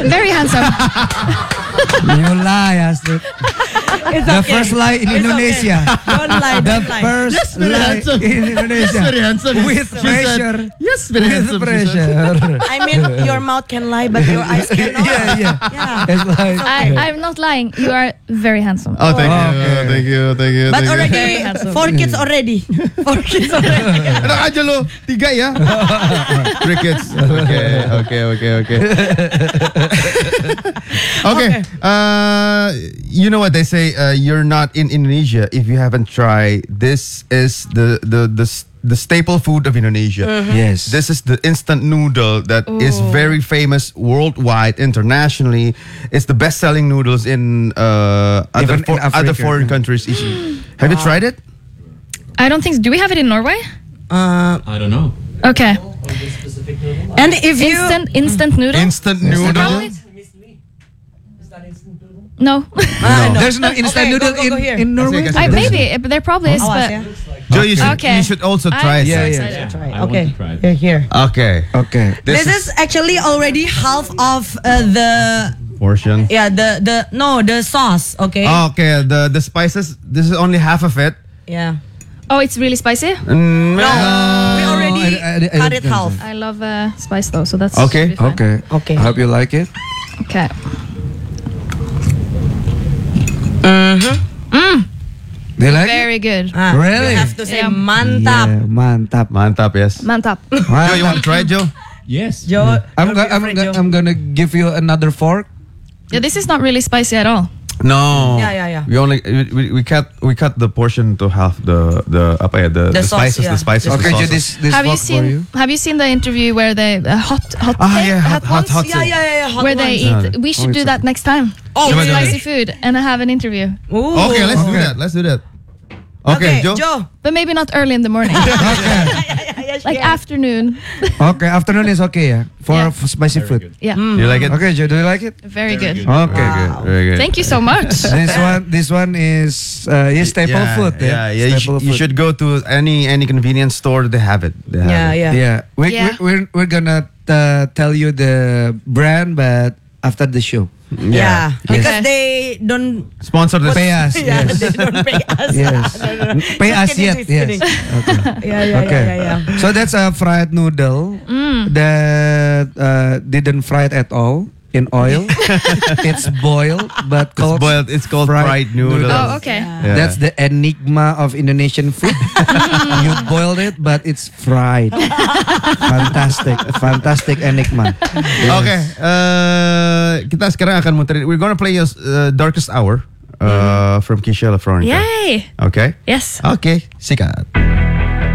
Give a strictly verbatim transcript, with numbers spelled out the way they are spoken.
very handsome. You lie, Astrid. It's The okay. first lie in It's Indonesia. okay. Don't lie, The don't lie. first Yes, very lie handsome. in Indonesia. Yes, very handsome. With She said- pressure. Yes, very With handsome. she said. pressure. I mean, your mouth can lie, but your eyes cannot. yeah, yeah. Yeah. It's like, I, I'm not lying. You are very handsome. Oh, thank you, Okay. thank you, thank you. But thank you. already, handsome. four kids already. Four kids already. Enak aja lo, tiga ya. Three kids. Okay, okay, okay, okay. Okay. Uh, you know what they say? Uh, you're not in Indonesia if you haven't tried. This is the the the s- the staple food of Indonesia. yes. This is the instant noodle that is very famous worldwide, internationally. It's the best-selling noodles in uh, other, Even in for- other Africa. foreign countries. Have you tried it? I don't think. Do we have it in Norway? Uh, I don't know. Okay. and if you Instant instant noodle. Instant noodle. Probably. No. Ah, no. There's no instant Okay, go, noodle go, go here. in, in Norway. Yes, I, yes. maybe eh, but there probably is, Awas but ya. Joe, you should, Okay. you should also try I'm it. so Yeah, yeah. excited. Try. I want Okay, to try it. here, here. Okay. Okay. This, is actually already half of uh, the portion. yeah the the no the sauce. Okay. Okay, the the spices. This is only half of it. Yeah. Oh, it's really spicy. Mm, No, we already I- I- I cut don't it think half. I love uh, spice though, so that's Okay. really fine. Okay. Okay. I hope you like it. Okay. Do you like it? Very good. Ah, Really? You have to say Yeah. mantap. Yeah, mantap. Mantap, yes. Mantap. Joe, you want to try it, Joe? Yes. Joe, I'm, don't go- be I'm, afraid, go- Joe. I'm gonna give you another fork. Yeah, this is not really spicy at all. No. Yeah, yeah, yeah. We only we, we, we cut we cut the portion to half. The the apa ya, the, The the, sauce, spices yeah. the spices. The the Okay, so sauces. this this have you fork for seen you. Have you seen the interview where they uh, hot hot Ah, take- yeah, hot- hot- ones? hot Yeah, yeah, yeah, yeah. Hot where they ones. eat. We should Oh, do it's that next time. Oh, Yeah, but- Spicy food and have an interview, Ooh. Okay, let's do Okay. that. Let's do that. Okay, Joe. Joe. but maybe not early in the morning. Like afternoon. Okay, afternoon is okay, yeah, for, Yeah. for spicy food. Yeah, You like it? Okay, Joe, do you like it? very good. Okay, Good. Very good. Thank you so much. This one, this one is uh, is staple yeah, food. Yeah, yeah. You, Staple sh- you food. should go to any any convenience store. They have it. They have Yeah, it. yeah. Yeah, we, Yeah. we we're we're gonna uh, tell you the brand, but after the show. Yeah. Okay. Because they don't Sponsor this. Pay us. yeah, Yes. they don't pay us. Yes. No, no, no. Pay Just us kidding, yet. just Yes. kidding. Okay. Yeah, yeah, Okay. yeah, yeah, yeah. So that's a fried noodle Mm. that uh, didn't fry it at all in oil. It's boiled, but It's called boiled. It's called fried fried, noodles. noodles. Oh, okay. Yeah. That's the enigma of Indonesian food. You boiled it, but it's fried. Fantastic, fantastic enigma. Okay, uh, kita sekarang akan muterin. We're gonna play your uh, Darkest Hour uh, from Kisha LaFlorentine. Yay! Okay. Yes. Okay, sikat.